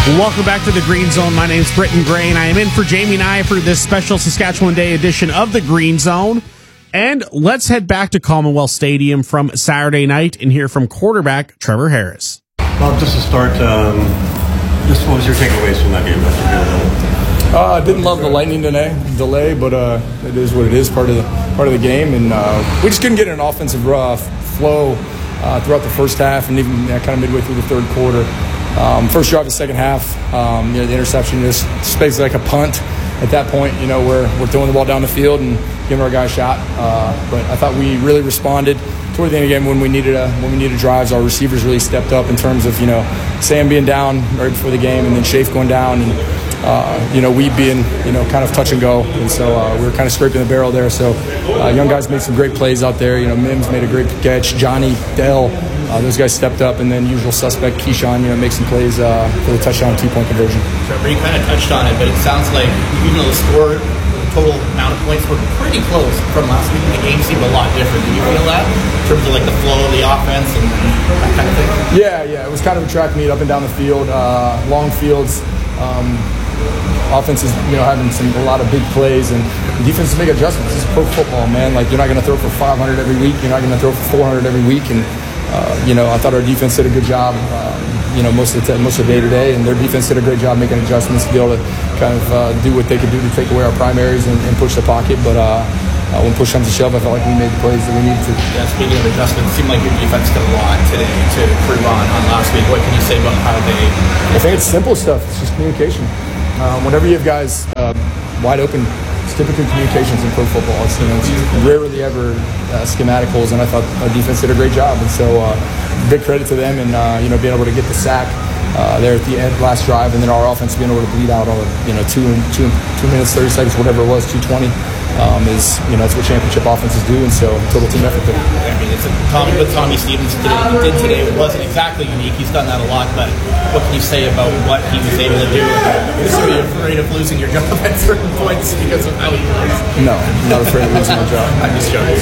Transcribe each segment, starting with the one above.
Welcome back to the Green Zone. My name's Britton Gray, and I am in for Jamie Nye for this special Saskatchewan Day edition of the Green Zone. And let's head back to Commonwealth Stadium from Saturday night and hear from quarterback Trevor Harris. Well, just to start, what was your takeaways from that game? I didn't love the lightning delay, but it is what it is, part of the game, and we just couldn't get an offensive flow throughout the first half, and even kind of midway through the third quarter. First drive of the second half, the interception just basically like a punt at that point. We're throwing the ball down the field and giving our guy a shot. But I thought we really responded toward the end of the game when we needed drives. Our receivers really stepped up in terms of Sam being down right before the game, and then Shafe going down, and we being kind of touch and go, and so we were kind of scraping the barrel there. So young guys made some great plays out there. Mims made a great catch. Johnny, Dell, those guys stepped up, and then usual suspect Keyshawn make some plays for the touchdown 2-point conversion. Trevor, you kind of touched on it, but it sounds like even though the score, the total amount of points were pretty close from last week, the game seemed a lot different. Do you feel that in terms of like the flow of the offense and that kind of thing? Yeah, it was kind of a track meet up and down the field, long fields. Offense is having a lot of big plays, and the defense is making adjustments. This is pro football, man. Like, you're not going to throw for 500 every week. You're not going to throw for 400 every week. And I thought our defense did a good job. Most of the day today, and their defense did a great job making adjustments to be able to kind of do what they could do to take away our primaries and push the pocket. But when push comes to shove, I felt like we made the plays that we needed to. Yeah, speaking of adjustments, it seemed like your defense did a lot today to improve on last week. What can you say about how they? I think it's simple stuff. It's just communication. Whenever you have guys wide open, it's typically communications in pro football. It's rarely ever schematic holes, and I thought our defense did a great job. And so big credit to them, and being able to get the sack there at the end, last drive, and then our offense being able to bleed out all of 2 minutes 30 seconds, whatever it was, 2:20. Is that's what championship offenses do, and so total team effort there. I mean, it's what Tommy Stevens did today. It wasn't exactly unique. He's done that a lot, but what can you say about what he was able to do? Are you afraid of losing your job at certain points because of how he plays? No, I'm not afraid of losing my job. I'm just joking.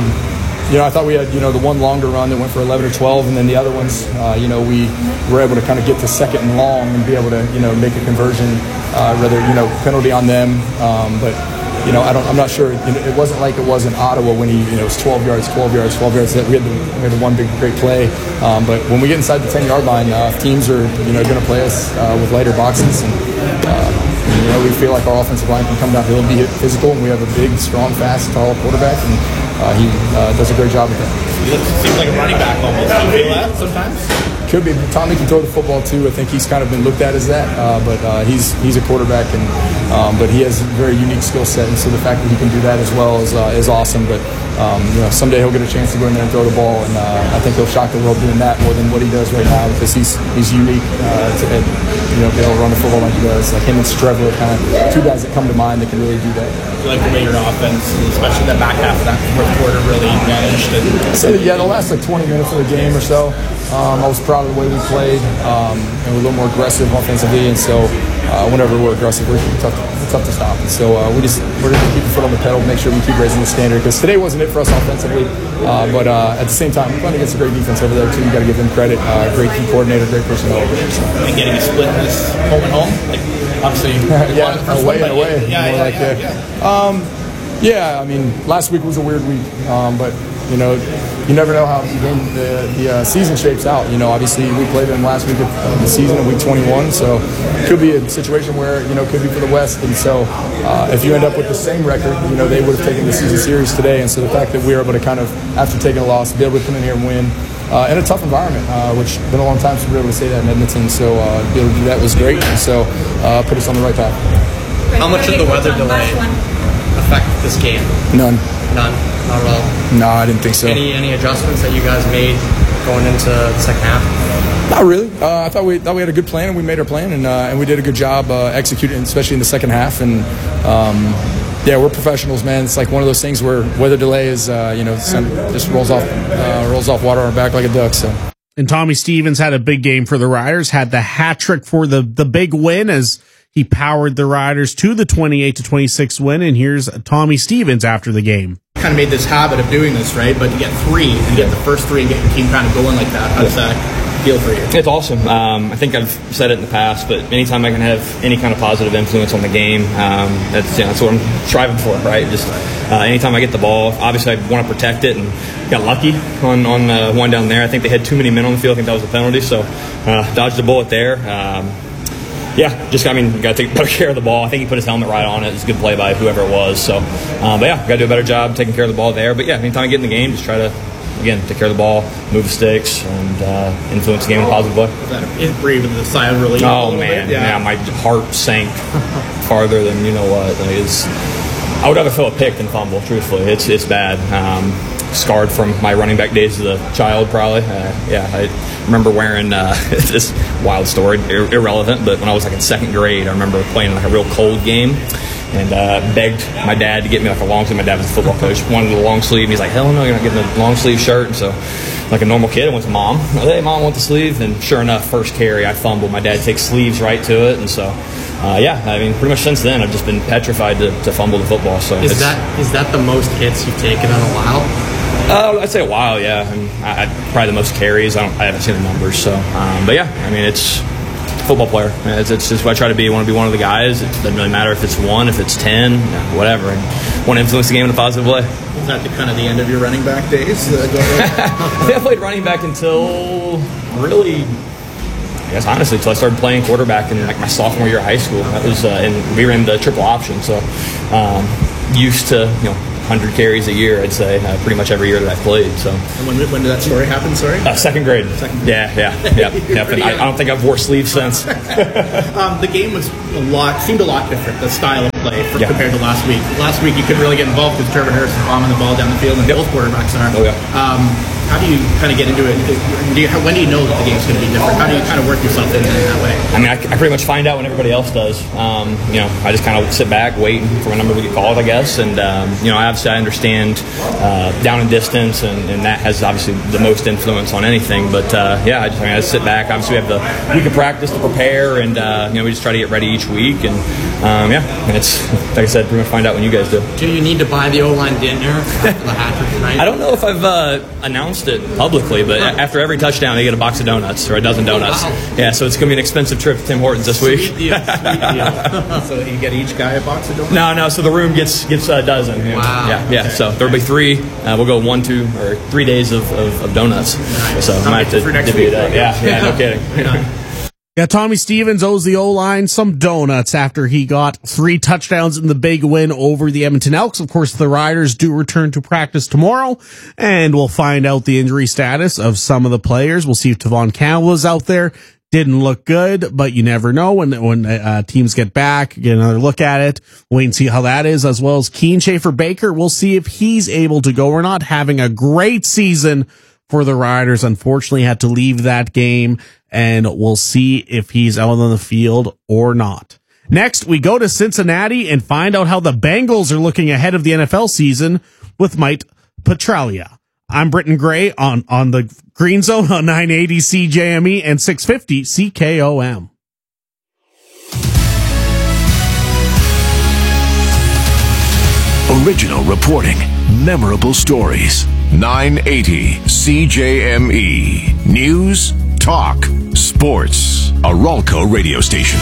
I thought we had, the one longer run that went for 11 or 12, and then the other ones, we were able to kind of get to second and long and be able to, make a conversion, penalty on them, but. I'm not sure. It wasn't like it was in Ottawa when it was 12 yards. That we had the one big great play. But when we get inside the 10-yard line, teams are going to play us with lighter boxes, and we feel like our offensive line can come downhill and be physical, and we have a big, strong, fast, tall quarterback, and he does a great job with that. He seems like a running back almost. Do you feel that sometimes? Could be. Tommy can throw the football too. I think he's kind of been looked at as that, but he's a quarterback, and but he has a very unique skill set, and so the fact that he can do that as well is awesome. But someday he'll get a chance to go in there and throw the ball, and I think he'll shock the world doing that more than what he does right now, because he's unique to be able to run the football like he does. Like him and Trevor, kind of two guys that come to mind that can really do that. You like the way your offense, especially that back half of that fourth quarter, really managed? So the last 20 minutes of the game or so. I was proud of the way we played, and we're a little more aggressive offensively, and so whenever we're aggressive, we're tough to stop. And so we're going to keep the foot on the pedal, make sure we keep raising the standard, because today wasn't it for us offensively, but at the same time, we're playing against a great defense over there too. You got to give them credit. Great key coordinator, great personnel over there. So. And getting a split in this home and home, like obviously, away and away. I mean, last week was a weird week, but you never know how the season shapes out. Obviously we played them last week of the season in week 21, so it could be a situation where it could be for the West, and so if you end up with the same record, they would have taken the season series today, and so the fact that we were able to kind of, after taking a loss, be able to come in here and win in a tough environment, which has been a long time since we were able to say that in Edmonton, so to be able to do that was great, and so put us on the right path. How much did the weather delay affect this game? None, not at all. No, I didn't think so. Any adjustments that you guys made going into the second half? Not really. I thought we had a good plan, and we made our plan, and we did a good job executing, especially in the second half. And we're professionals, man. It's like one of those things where weather delay is just rolls off water on our back like a duck. So. And Tommy Stevens had a big game for the Riders, had the hat trick for the big win as he powered the Riders to the 28-26 win. And here's Tommy Stevens after the game. Kind of made this habit of doing this, right? But to get three and get the first three and get your team kind of going like that, how does that feel for you? It's awesome. I think I've said it in the past, but anytime I can have any kind of positive influence on the game, that's what I'm striving for, right? Just anytime I get the ball, obviously I want to protect it, and got lucky on one down there. I think they had too many men on the field. I think that was a penalty, so dodged a bullet there. You got to take better care of the ball. I think he put his helmet right on it. It's a good play by whoever it was. So, got to do a better job taking care of the ball there. But, anytime I get in the game, just try to, again, take care of the ball, move the sticks, and influence the game in a positive way. That breathing the sigh of relief. Oh, man. Yeah, my heart sank farther than you know what. I would rather throw a pick than fumble, truthfully. It's bad. Scarred from my running back days as a child, probably. I remember wearing this wild story, irrelevant, but when I was in second grade, I remember playing a real cold game and begged my dad to get me a long sleeve. My dad was a football coach, wanted a long sleeve, and he's like, hell no, you're not getting a long sleeve shirt. And so, like a normal kid, I went to Mom. Hey, Mom, I want the sleeve. And sure enough, first carry, I fumble. My dad takes sleeves right to it, and so. Pretty much since then, I've just been petrified to fumble the football. So is that the most hits you've taken in a while? I'd say a while, yeah. I probably the most carries. I haven't seen the numbers, so. It's a football player. It's just what I try to be. I want to be one of the guys. It doesn't really matter if it's 1, if it's 10, whatever. I want to influence the game in a positive way. Is that the end of your running back days? I played running back until really. I guess honestly, until I started playing quarterback in my sophomore year of high school. That was, and we ran the triple option, so used to 100 carries a year, I'd say, pretty much every year that I played. So. And when did that story happen? Sorry. Second grade. Yeah. And I don't think I've wore sleeves since. The game seemed a lot different. The style of play compared to last week. Last week you couldn't really get involved because Trevor Harris is bombing the ball down the field, and both quarterbacks are. Oh yeah. How do you kind of get into it? When do you know that the game's going to be different? How do you kind of work yourself in that way? I pretty much find out when everybody else does. I just kind of sit back, waiting for my number to get called, I guess. And, obviously I understand down and distance, and that has obviously the most influence on anything. But, I just sit back. Obviously, we have the week of practice to prepare, and, we just try to get ready each week. And, and it's, like I said, pretty much find out when you guys do. Do you need to buy the O-line dinner after the hat trick tonight? I don't know if I've announced it publicly, but after every touchdown, they get a box of donuts or a dozen donuts. Wow. Yeah, so it's going to be an expensive trip to Tim Hortons this week. Sweet deal. So you get each guy a box of donuts? No. So the room gets a dozen. Wow. Yeah. So there'll be 3. We'll go 1, 2, or 3 days of donuts. Nice. So I might have to divvy it up. Yeah. No kidding. Yeah, Tommy Stevens owes the O-line some donuts after he got 3 touchdowns in the big win over the Edmonton Elks. Of course, the Riders do return to practice tomorrow, and we'll find out the injury status of some of the players. We'll see if Tavon Campbell is out there. Didn't look good, but you never know when teams get back, get another look at it. Wait and see how that is, as well as Keen Schaefer-Baker. We'll see if he's able to go or not. Having a great season for the Riders. Unfortunately, had to leave that game, and we'll see if he's out on the field or not. Next, we go to Cincinnati and find out how the Bengals are looking ahead of the NFL season with Mike Petraglia. I'm Britton Gray on the Green Zone on 980 CJME and 650 CKOM. Original reporting, memorable stories. 980 CJME. News, talk, sports. A Ralco radio station.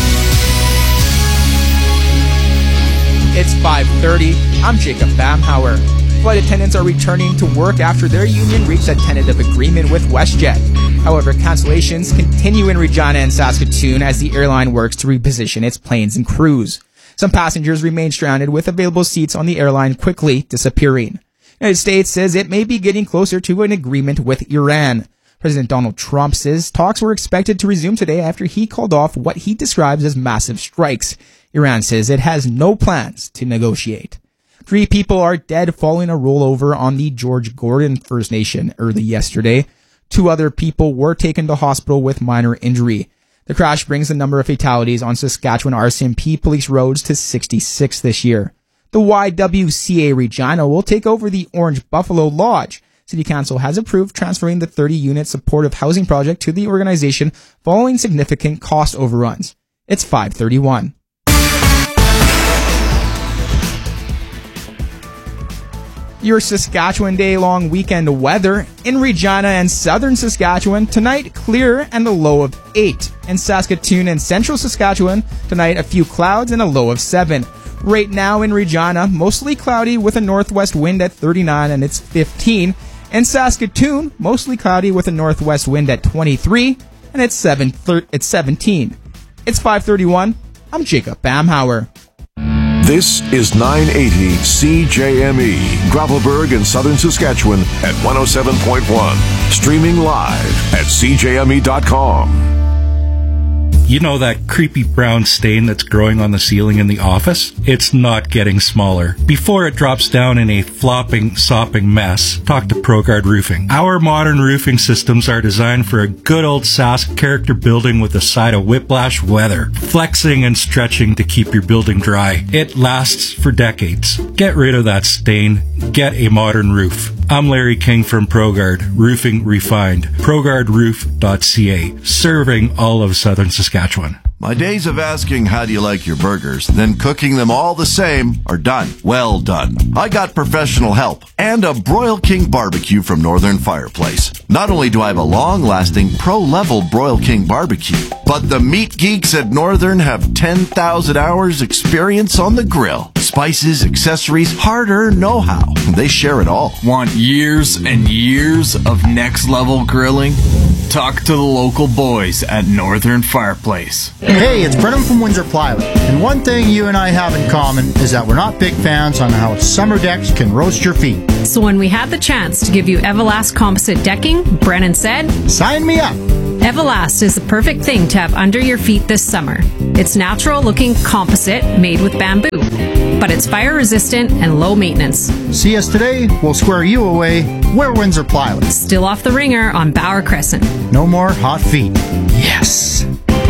It's 5:30. I'm Jacob Bamhauer. Flight attendants are returning to work after their union reached a tentative agreement with WestJet. However, cancellations continue in Regina and Saskatoon as the airline works to reposition its planes and crews. Some passengers remain stranded with available seats on the airline quickly disappearing. The United States says it may be getting closer to an agreement with Iran. President Donald Trump says talks were expected to resume today after he called off what he describes as massive strikes. Iran says it has no plans to negotiate. 3 people are dead following a rollover on the George Gordon First Nation early yesterday. 2 other people were taken to hospital with minor injury. The crash brings the number of fatalities on Saskatchewan RCMP police roads to 66 this year. The YWCA Regina will take over the Orange Buffalo Lodge. City Council has approved transferring the 30-unit supportive housing project to the organization following significant cost overruns. It's 5:31. Your Saskatchewan day-long weekend weather. In Regina and southern Saskatchewan, tonight clear and a low of 8. In Saskatoon and central Saskatchewan, tonight a few clouds and a low of 7. Right now in Regina, mostly cloudy with a northwest wind at 39 and it's 15. In Saskatoon, mostly cloudy with a northwest wind at 23 and it's 17. It's 5:31. I'm Jacob Bamhauer. This is 980 CJME, Gravelburg in southern Saskatchewan at 107.1. Streaming live at CJME.com. You know that creepy brown stain that's growing on the ceiling in the office? It's not getting smaller. Before it drops down in a flopping, sopping mess, talk to ProGuard Roofing. Our modern roofing systems are designed for a good old Sask character building with a side of whiplash weather, flexing and stretching to keep your building dry. It lasts for decades. Get rid of that stain. Get a modern roof. I'm Larry King from ProGuard, Roofing Refined, ProGuardRoof.ca, serving all of southern Saskatchewan. My days of asking how do you like your burgers, then cooking them all the same are done. Well done. I got professional help and a Broil King barbecue from Northern Fireplace. Not only do I have a long-lasting pro-level Broil King barbecue, but the meat geeks at Northern have 10,000 hours experience on the grill. Spices, accessories, hard-earned know-how. They share it all. Want years and years of next-level grilling? Talk to the local boys at Northern Fireplace. Hey, it's Brennan from Windsor Plywood. And one thing you and I have in common is that we're not big fans on how summer decks can roast your feet. So when we had the chance to give you Everlast composite decking, Brennan said, "Sign me up." Everlast is the perfect thing to have under your feet this summer. It's natural-looking composite made with bamboo, but it's fire-resistant and low maintenance. See us today, we'll square you away. We're Windsor Plywood. Still off the ringer on Bauer Crescent. No more hot feet. Yes.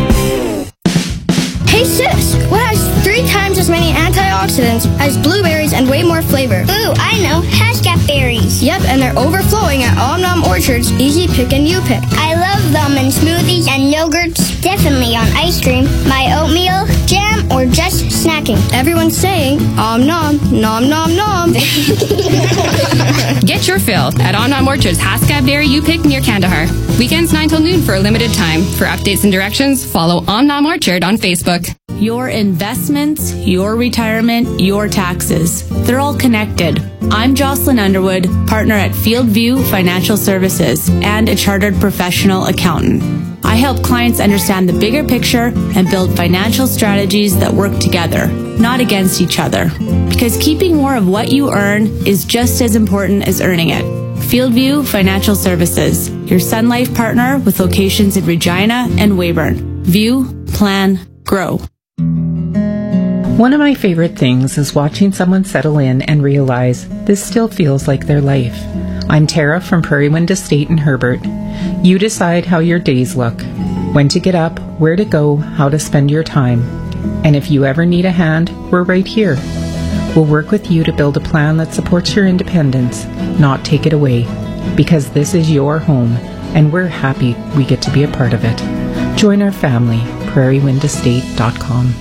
Hey sis, what has 3 times as many antioxidants as blueberries and way more flavor? Ooh, I know, Hashcat berries. Yep, and they're overflowing at Om Nom Orchard's Easy Pick and You Pick. I love them in smoothies and yogurts, definitely on ice cream, my oatmeal, jam, or just snacking. Everyone's saying, Om Nom, Nom Nom Nom. Get your fill at Om Nom Orchard's Hashcat Berry You Pick near Kandahar. Weekends 9 till noon for a limited time. For updates and directions, follow Om Nom Orchard on Facebook. Your investments, your retirement, your taxes. They're all connected. I'm Jocelyn Underwood, partner at Fieldview Financial Services and a chartered professional accountant. I help clients understand the bigger picture and build financial strategies that work together, not against each other. Because keeping more of what you earn is just as important as earning it. Fieldview Financial Services, your Sun Life partner with locations in Regina and Weyburn. View, plan, grow. One of my favorite things is watching someone settle in and realize this still feels like their life. I'm Tara from Prairie Wind Estate in Herbert. You decide how your days look, when to get up, where to go, how to spend your time. And if you ever need a hand, we're right here. We'll work with you to build a plan that supports your independence, not take it away. Because this is your home, and we're happy we get to be a part of it. Join our family, prairiewindestate.com.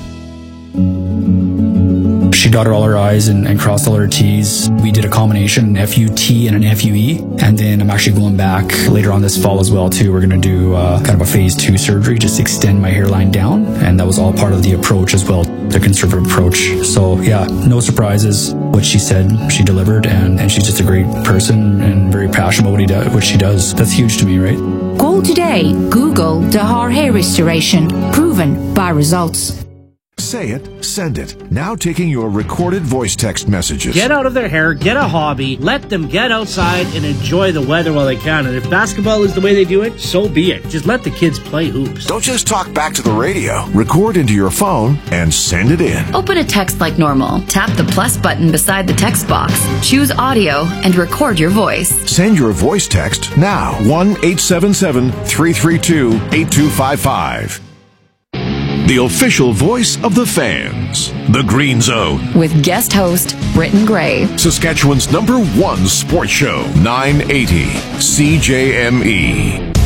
She dotted all her I's and crossed all her T's. We did a combination, an FUT and an FUE. And then I'm actually going back later on this fall as well, too. We're going to do kind of a phase 2 surgery, just extend my hairline down. And that was all part of the approach as well, the conservative approach. So, yeah, no surprises. What she said, she delivered. And she's just a great person and very passionate about what she does. That's huge to me, right? Call today. Google Dahar Hair Restoration. Proven by results. Say it, send it. Now taking your recorded voice text messages. Get out of their hair, get a hobby, let them get outside and enjoy the weather while they can. And if basketball is the way they do it, so be it. Just let the kids play hoops. Don't just talk back to the radio. Record into your phone and send it in. Open a text like normal. Tap the plus button beside the text box. Choose audio and record your voice. Send your voice text now. 1-877-332-8255. The official voice of the fans. The Green Zone. With guest host, Britton Gray. Saskatchewan's #1 sports show, 980 CJME.